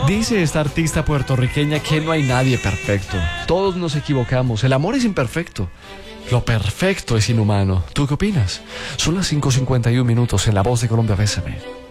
Dice esta artista puertorriqueña que no hay nadie perfecto. Todos nos equivocamos. El amor es imperfecto. Lo perfecto es inhumano. ¿Tú qué opinas? Son las 5:51 en La Voz de Colombia. Bésame.